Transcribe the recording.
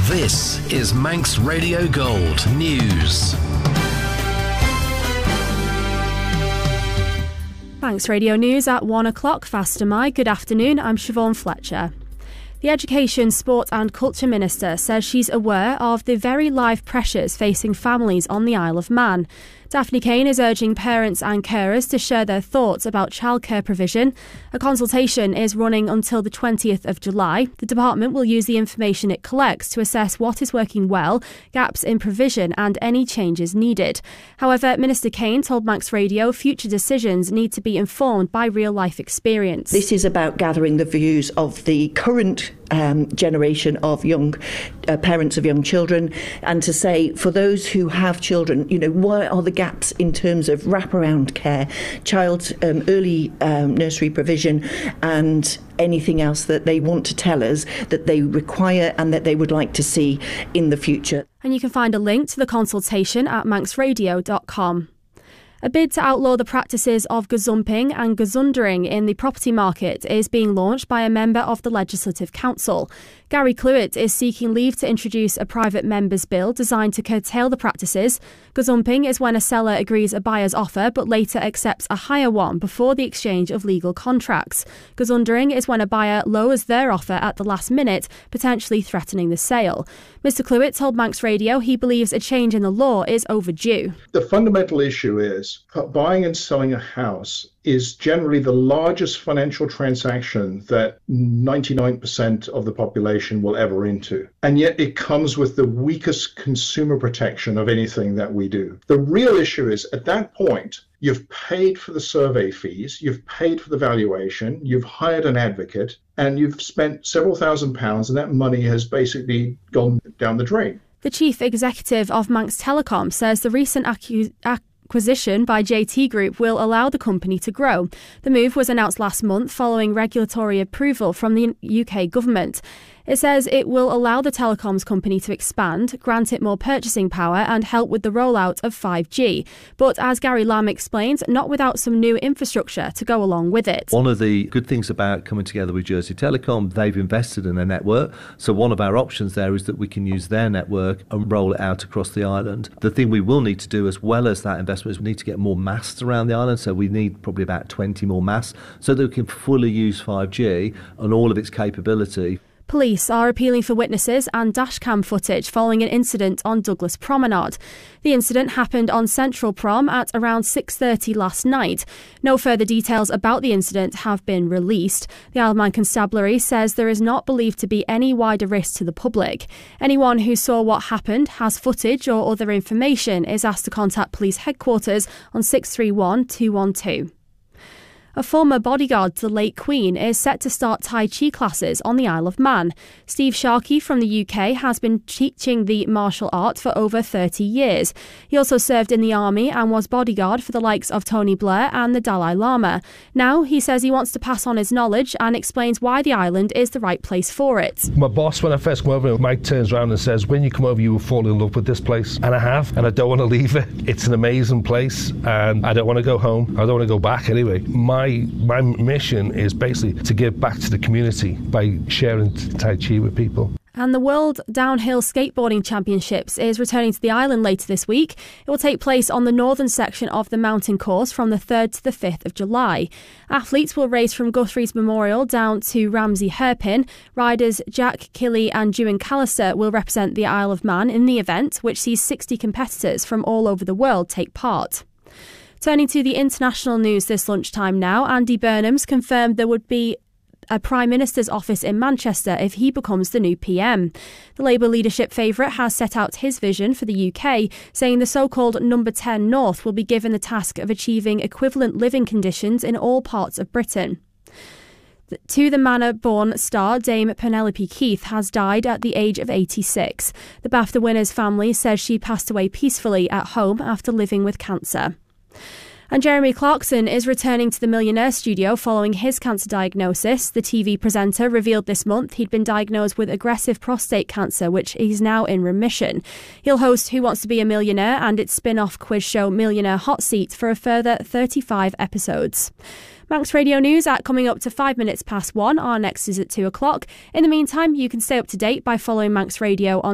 This is Manx Radio Gold News. Manx Radio News at 1 o'clock. Faster my. Good afternoon, I'm Siobhan Fletcher. The Education, Sport and Culture Minister says she's aware of the very live pressures facing families on the Isle of Man. Daphne Kane is urging parents and carers to share their thoughts about childcare provision. A consultation is running until the 20th of July. The department will use the information it collects to assess what is working well, gaps in provision and any changes needed. However, Minister Kane told Manx Radio future decisions need to be informed by real-life experience. This is about gathering the views of the current generation of young parents of young children, and to say, for those who have children, what are the gaps in terms of wraparound care, child early nursery provision, and anything else that they want to tell us that they require and that they would like to see in the future. And you can find a link to the consultation at manxradio.com. A bid to outlaw the practices of gazumping and gazundering in the property market is being launched by a member of the Legislative Council. Gary Clewett is seeking leave to introduce a private member's bill designed to curtail the practices. Gazumping is when a seller agrees a buyer's offer but later accepts a higher one before the exchange of legal contracts. Gazundering is when a buyer lowers their offer at the last minute, potentially threatening the sale. Mr Clewett told Manx Radio he believes a change in the law is overdue. The fundamental issue is buying and selling a house is generally the largest financial transaction that 99% of the population will ever into. And yet it comes with the weakest consumer protection of anything that we do. The real issue is, at that point, you've paid for the survey fees, you've paid for the valuation, you've hired an advocate, and you've spent several £1,000s, and that money has basically gone down the drain. The chief executive of Manx Telecom says the recent acquisition by JT Group will allow the company to grow. The move was announced last month following regulatory approval from the UK government. It says it will allow the telecoms company to expand, grant it more purchasing power and help with the rollout of 5G. But as Gary Lamb explains, not without some new infrastructure to go along with it. One of the good things about coming together with Jersey Telecom, they've invested in a network. So one of our options there is that we can use their network and roll it out across the island. The thing we will need to do, as well as that investment, is we need to get more masts around the island. So we need probably about 20 more masts so that we can fully use 5G and all of its capability. Police are appealing for witnesses and dashcam footage following an incident on Douglas Promenade. The incident happened on Central Prom at around 6:30 last night. No further details about the incident have been released. The Isle of Man Constabulary says there is not believed to be any wider risk to the public. Anyone who saw what happened, has footage or other information, is asked to contact police headquarters on 631 212. A former bodyguard to the late Queen is set to start Tai Chi classes on the Isle of Man. Steve Sharkey from the UK has been teaching the martial art for over 30 years. He also served in the army and was bodyguard for the likes of Tony Blair and the Dalai Lama. Now he says he wants to pass on his knowledge and explains why the island is the right place for it. My boss, when I first come over, Mike turns around and says, when you come over you will fall in love with this place. And I have, and I don't want to leave it. It's an amazing place and I don't want to go home. I don't want to go back anyway. My mission is basically to give back to the community by sharing Tai Chi with people. And the World Downhill Skateboarding Championships is returning to the island later this week. It will take place on the northern section of the mountain course from the 3rd to the 5th of July. Athletes will race from Guthrie's Memorial down to Ramsey Hairpin. Riders Jack Killy and Ewan Callister will represent the Isle of Man in the event, which sees 60 competitors from all over the world take part. Turning to the international news this lunchtime now, Andy Burnham's confirmed there would be a Prime Minister's office in Manchester if he becomes the new PM. The Labour leadership favourite has set out his vision for the UK, saying the so-called Number 10 North will be given the task of achieving equivalent living conditions in all parts of Britain. To the Manor-born star, Dame Penelope Keith has died at the age of 86. The BAFTA winner's family says she passed away peacefully at home after living with cancer. And Jeremy Clarkson is returning to the Millionaire studio following his cancer diagnosis. The TV presenter revealed this month he'd been diagnosed with aggressive prostate cancer, which he's now in remission. He'll host Who Wants to Be a Millionaire and its spin-off quiz show Millionaire Hot Seat for a further 35 episodes. Manx Radio News at coming up to 5 minutes past 1. Our next is at 2 o'clock. In the meantime, you can stay up to date by following Manx Radio on